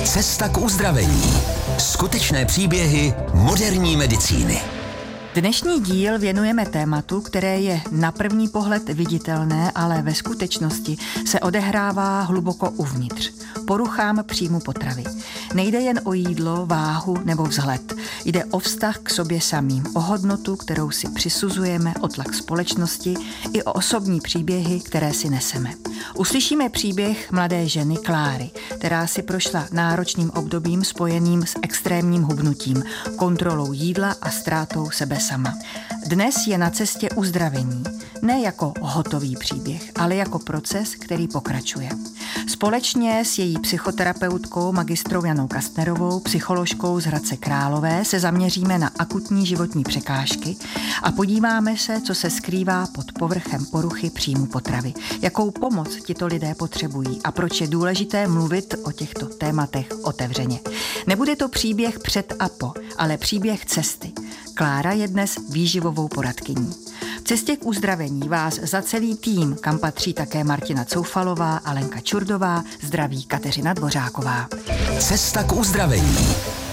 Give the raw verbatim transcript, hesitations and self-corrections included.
Cesta k uzdravení. Skutečné příběhy moderní medicíny. Dnešní díl věnujeme tématu, které je na první pohled viditelné, ale ve skutečnosti se odehrává hluboko uvnitř. Poruchám příjmu potravy. Nejde jen o jídlo, váhu nebo vzhled. Jde o vztah k sobě samým, o hodnotu, kterou si přisuzujeme, o tlak společnosti i o osobní příběhy, které si neseme. Uslyšíme příběh mladé ženy Kláry, která si prošla náročným obdobím spojeným s extrémním hubnutím, kontrolou jídla a ztrátou sebe sama. Dnes je na cestě uzdravení, ne jako hotový příběh, ale jako proces, který pokračuje. Společně s její psychoterapeutkou magistrou Janou Kastnerovou, psycholožkou z Hradce Králové, se zaměříme na akutní životní překážky a podíváme se, co se skrývá pod povrchem poruchy příjmu potravy, jakou pomoc tito lidé potřebují a proč je důležité mluvit o těchto tématech otevřeně. Nebude to příběh před a po, ale příběh cesty. Klára je dnes výživovou poradkyní. V cestě k uzdravení vás za celý tým, kam patří také Martina Coufalová a Lenka Čurdová, zdraví Kateřina Dvořáková. Cesta k uzdravení.